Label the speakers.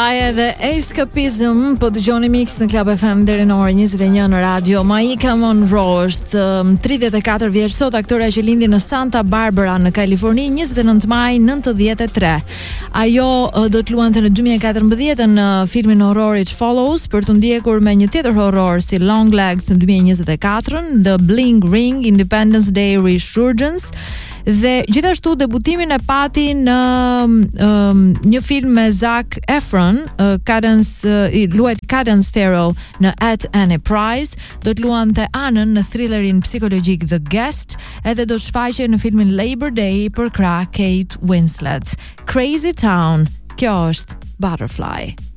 Speaker 1: Butterfly dhe Escapism po dëgjoni mix në Club FM deri në orën 21 në radio. Maika Monroe është 34 vjeç sot, aktore që lindi në Santa Barbara në Kaliforni 29 maj 93. Ajo do të luante në 2014 në filmin horror It Follows për të ndjekur me një tjetër horror si Long Legs në 2024, The Bling Ring, Independence Day Resurgence. Dhe gjithashtu debutimin e pati në një film me Zac Efron, luajti Cadence Theroux në At Any Price, do të luante anën në thrillerin psikologjik The Guest, edhe do të shfaqej në filmin Labor Day për krah Kate Winslet. Crazy Town, kjo është Butterfly.